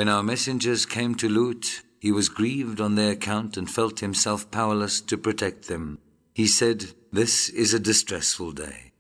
When our messengers came to Lut, he was grieved on their account and felt himself powerless to protect them. He said, "This is a distressful day."